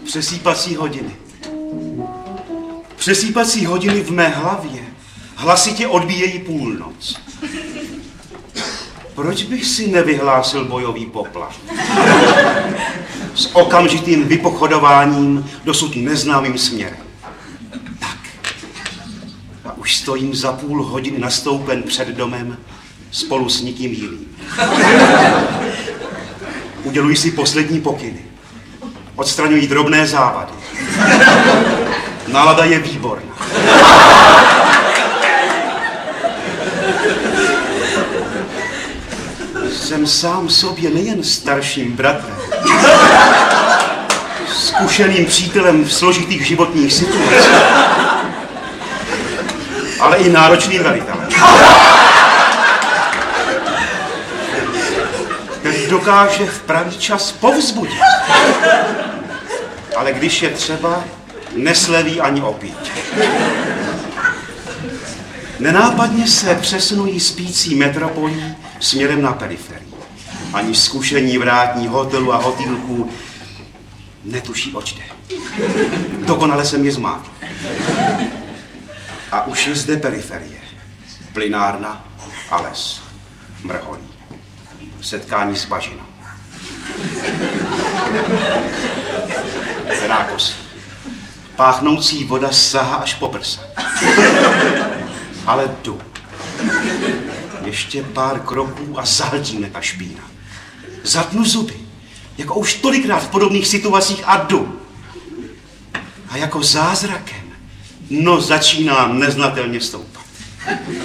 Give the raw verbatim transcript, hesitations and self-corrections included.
Přesýpací hodiny. Přesýpací hodiny v mé hlavě hlasitě odbíjejí půlnoc. Proč bych si nevyhlásil bojový poplach? S okamžitým vypochodováním dosud neznámým směrem. Tak. A už stojím za půl hodiny nastoupen před domem spolu s nikým jiným. Uděluji si poslední pokyny. Odstraňují drobné závady. Nálada je výborná. Jsem sám sobě nejen starším bratrem, zkušeným přítelem v složitých životních situacích, ale i náročným velitelem. Který dokáže v pravý čas povzbudit, ale když je třeba, nesleví ani opít. Nenápadně se přesunují spící metropolí směrem na periferii. Ani zkušení vrátní hotelu a hotýlků netuší, oč jde. Dokonale jsem je zmátl. A už je zde periferie. Plynárna a les. Mrholí. Setkání s bažinou. Rákos. Páchnoucí voda sahá až po prsa. Ale jdu. Ještě pár kroků a zahltíme ta špína. Zatnu zuby, jako už tolikrát v podobných situacích a jdu. A jako zázrakem, no začínám neznatelně stoupat.